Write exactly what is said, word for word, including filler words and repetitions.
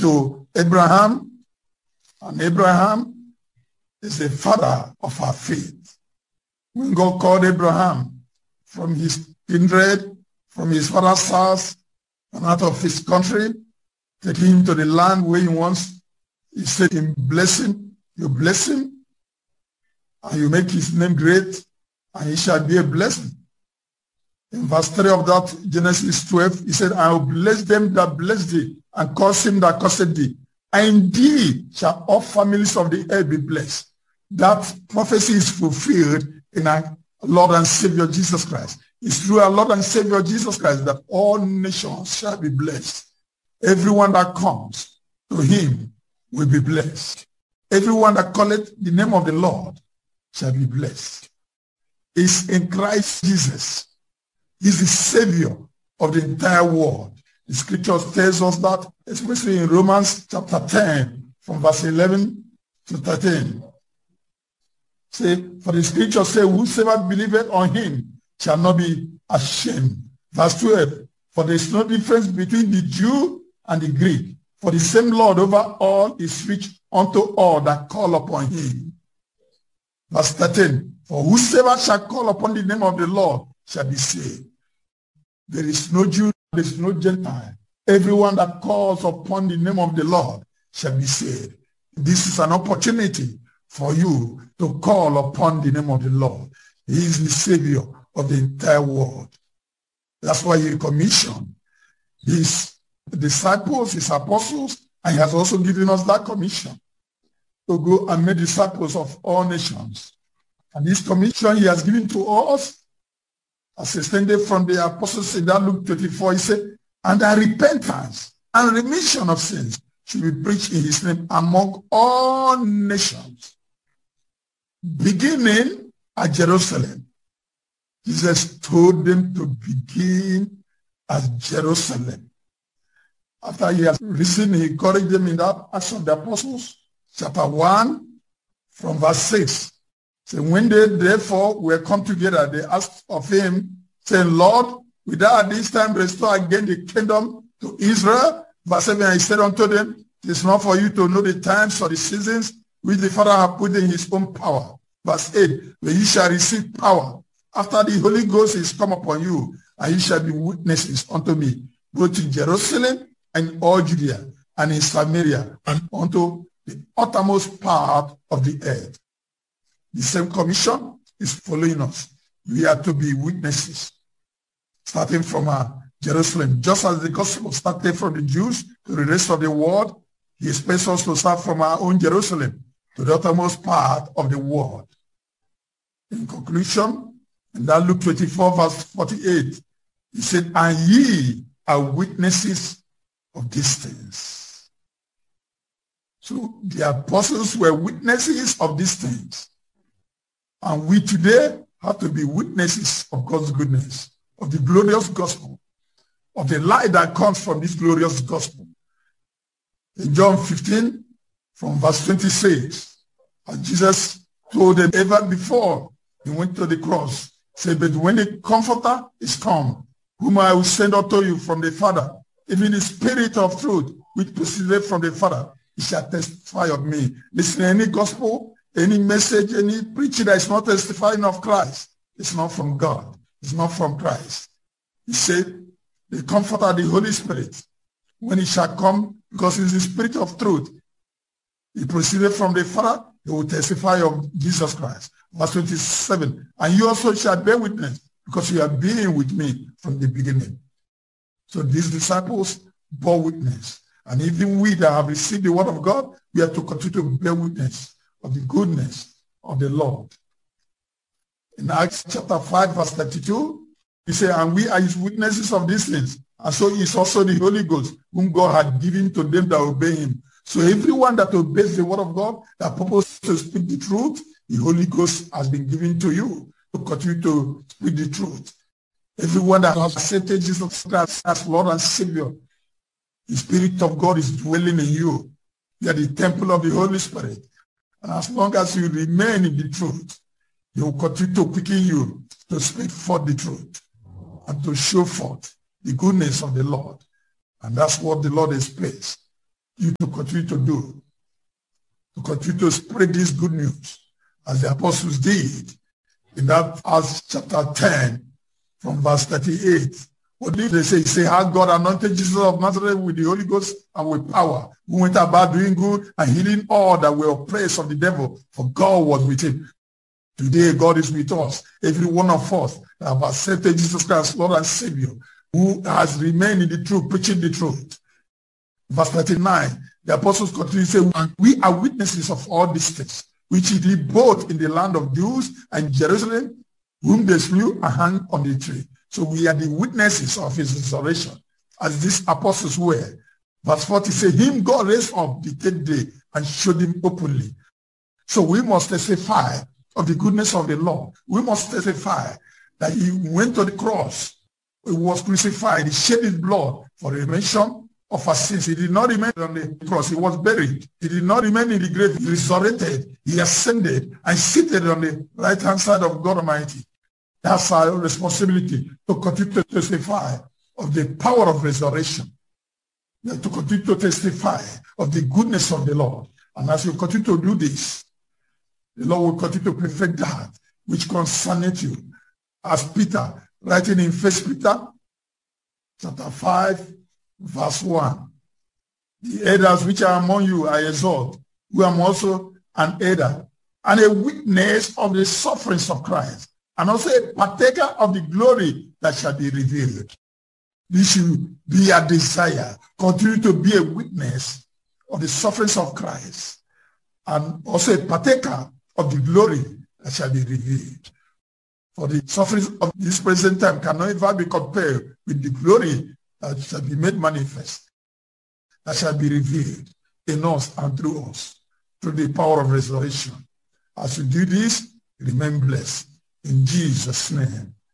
to Abraham, and Abraham is the father of our faith. When God called Abraham from his kindred, from his father's house, and out of his country, taking him to the land where he wants, he said, in blessing, you bless him, and you make his name great, and he shall be a blessing. In verse three of that Genesis twelve, he said, I will bless them that bless thee, and curse him that curseth thee. And indeed shall all families of the earth be blessed. That prophecy is fulfilled in our Lord and Savior Jesus Christ. It's through our Lord and Savior Jesus Christ that all nations shall be blessed. Everyone that comes to him will be blessed. Everyone that calleth the name of the Lord shall be blessed. It's in Christ Jesus. He's the Savior of the entire world. The scripture tells us that, especially in Romans chapter ten, from verse eleven to thirteen. Say, for the scripture says, whosoever believeth on him shall not be ashamed. Verse twelve, for there is no difference between the Jew and the Greek, for the same Lord over all is rich unto all that call upon him. Verse thirteen, for whosoever shall call upon the name of the Lord shall be saved. There is no Jew, there is no Gentile. Everyone that calls upon the name of the Lord shall be saved. This is an opportunity for you to call upon the name of the Lord. He is the Savior of the entire world. That's why he commissioned his disciples, his apostles, and he has also given us that commission to go and make disciples of all nations. And this commission he has given to us, as extended from the apostles in that Luke twenty-four, he said, and that repentance and remission of sins should be preached in his name among all nations, beginning at Jerusalem. Jesus told them to begin at Jerusalem. After he has risen, he encouraged them in that Acts of the Apostles, chapter one, from verse six. So when they therefore were come together, they asked of him, saying, Lord, wilt thou at this time restore again the kingdom to Israel? Verse seven, he said unto them, it is not for you to know the times or the seasons which the Father hath put in his own power. Verse eight, where you shall receive power after the Holy Ghost is come upon you, and you shall be witnesses unto me, both in Jerusalem and all Judea, and in Samaria, and unto the uttermost part of the earth. The same commission is following us. We are to be witnesses, starting from uh, Jerusalem. Just as the gospel started from the Jews to the rest of the world, he expects us to start from our own Jerusalem to the uttermost part of the world. In conclusion, in that Luke twenty-four, verse forty-eight, he said, and ye are witnesses of these things. So the apostles were witnesses of these things. And we today have to be witnesses of God's goodness, of the glorious gospel, of the light that comes from this glorious gospel. In John fifteen, from verse twenty-six, as Jesus told them ever before he went to the cross, said, but when the Comforter is come, whom I will send unto you from the Father, even the Spirit of truth, which proceeded from the Father, he shall testify of me. Listen, any gospel, any message, any preaching that is not testifying of Christ, it's not from God. It's not from Christ. He said, the Comforter, the Holy Spirit, when he shall come, because he's the Spirit of truth, he proceeded from the Father, he will testify of Jesus Christ. Verse twenty-seven, and you also shall bear witness, because you have been with me from the beginning. So these disciples bore witness. And even we that have received the word of God, we have to continue to bear witness of the goodness of the Lord. In Acts chapter five, verse thirty-two, he said, and we are his witnesses of these things. And so is also the Holy Ghost, whom God had given to them that obey him. So everyone that obeys the word of God, that purposes to speak the truth, the Holy Ghost has been given to you to continue to speak the truth. Everyone that has accepted Jesus Christ as Lord and Savior, the Spirit of God is dwelling in you. You are the temple of the Holy Spirit. And as long as you remain in the truth, he will continue to quicken you to speak forth the truth and to show forth the goodness of the Lord. And that's what the Lord expects you to continue to do, to continue to spread this good news as the apostles did in that Acts chapter ten from verse thirty-eight. What did they say? He said, how God anointed Jesus of Nazareth with the Holy Ghost and with power, who went about doing good and healing all that were oppressed of the devil, for God was with him. Today, God is with us. Every one of us that have accepted Jesus Christ, Lord and Savior, who has remained in the truth, preaching the truth. Verse thirty-nine, the apostles continue to say, and we are witnesses of all these things, which he did both in the land of Jews and Jerusalem, whom they slew and hung on the tree. So we are the witnesses of his resurrection, as these apostles were. Verse forty says, him God raised up the third day and showed him openly. So we must testify of the goodness of the Lord. We must testify that he went to the cross, he was crucified, he shed his blood for the remission of our sins. He did not remain on the cross, he was buried. He did not remain in the grave, he resurrected, he ascended and seated on the right hand side of God Almighty. That's our responsibility, to continue to testify of the power of resurrection, to continue to testify of the goodness of the Lord. And as you continue to do this, the Lord will continue to perfect that which concerneth you. As Peter, writing in First Peter chapter five, verse one, the elders which are among you I exhort, who am also an elder and a witness of the sufferings of Christ, and also a partaker of the glory that shall be revealed. This should be a desire. Continue to be a witness of the sufferings of Christ, and also a partaker of the glory that shall be revealed. For the sufferings of this present time cannot ever be compared with the glory that shall be made manifest, that shall be revealed in us and through us, through the power of resurrection. As you do this, remain blessed. In Jesus' name,